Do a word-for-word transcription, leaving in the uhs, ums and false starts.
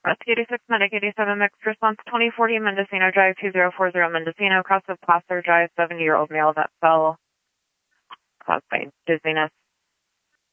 Rescue eighty-six, Medic eighty-seven, mixed response twenty forty, Mendocino Drive two zero four zero, Mendocino, cross of Placer Drive, seventy-year-old male that fell caused by dizziness.